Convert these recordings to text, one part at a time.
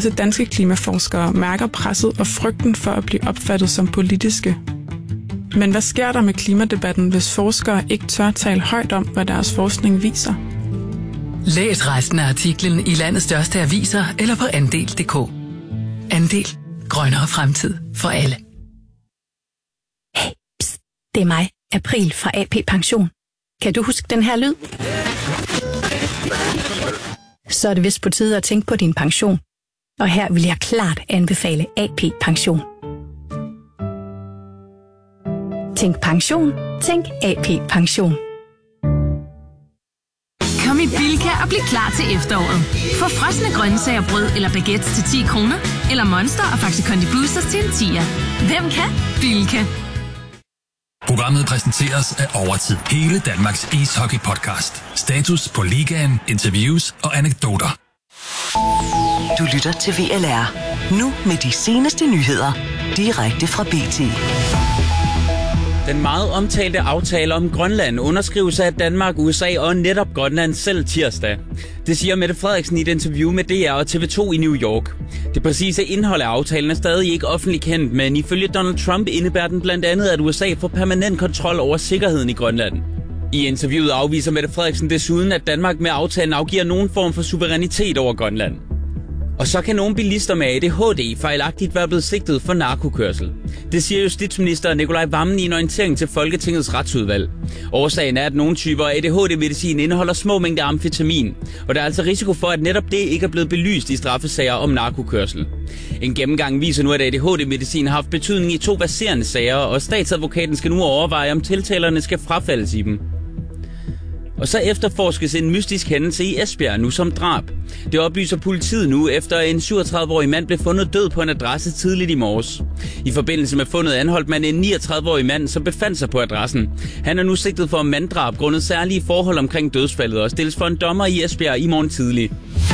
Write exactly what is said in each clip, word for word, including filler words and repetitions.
Også danske klimaforskere mærker presset og frygten for at blive opfattet som politiske. Men hvad sker der med klimadebatten, hvis forskere ikke tør tale højt om, hvad deres forskning viser? Læs resten af artiklen i landets største aviser eller på andel punktum d k. Andel. Grønnere fremtid for alle. Hey, pst, det er mig, April fra A P Pension. Kan du huske den her lyd? Så er det vist på tide at tænke på din pension. Og her vil jeg klart anbefale A P Pension. Tænk pension, tænk A P Pension. Kom i Bilka og bliv klar til efteråret. Få frosne grøntsager, brød eller baguettes til ti kroner, eller Monster og Faxi Kondi Boosters til en tier. Hvem kan? Bilka. Programmet præsenteres af Overtid. Hele Danmarks ishockey-podcast. Status på ligaen, interviews og anekdoter. Du lytter til V L R. Nu med de seneste nyheder. Direkte fra B T. Den meget omtalte aftale om Grønland underskrives af Danmark, U S A og netop Grønland selv tirsdag. Det siger Mette Frederiksen i et interview med D R og T V to i New York. Det præcise indhold af aftalen er stadig ikke offentligt kendt, men ifølge Donald Trump indebærer den blandt andet, at U S A får permanent kontrol over sikkerheden i Grønland. I interviewet afviser Mette Frederiksen desuden, at Danmark med aftalen afgiver nogen form for suverænitet over Grønland. Og så kan nogle bilister med A D H D fejlagtigt være blevet sigtet for narkokørsel. Det siger justitsminister Nikolaj Wammen i en orientering til Folketingets retsudvalg. Årsagen er, at nogle typer A D H D-medicin indeholder små mængder amfetamin, og der er altså risiko for, at netop det ikke er blevet belyst i straffesager om narkokørsel. En gennemgang viser nu, at A D H D-medicin har haft betydning i to verserende sager, og statsadvokaten skal nu overveje, om tiltalerne skal frafaldes i dem. Og så efterforskes en mystisk hændelse i Esbjerg nu som drab. Det oplyser politiet nu, efter en syvogtredive-årig mand blev fundet død på en adresse tidligt i morges. I forbindelse med fundet anholdt man en niogtredive-årig mand, som befandt sig på adressen. Han er nu sigtet for manddrab grundet særlige forhold omkring dødsfaldet og stilles for en dommer i Esbjerg i morgen tidlig.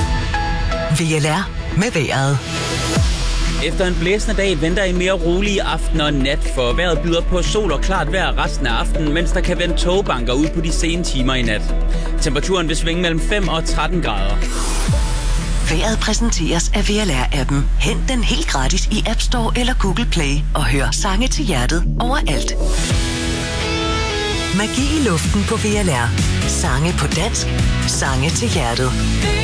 V L R med vejret. Efter en blæsende dag venter en mere rolig aften og nat, for vejret byder på sol og klart vejr resten af aftenen, mens der kan vende togbanker ud på de sene timer i nat. Temperaturen vil svinge mellem fem og tretten grader. Vejret præsenteres af V L R-appen. Hent den helt gratis i App Store eller Google Play og hør sange til hjertet overalt. Magi i luften på V L R. Sange på dansk. Sange til hjertet.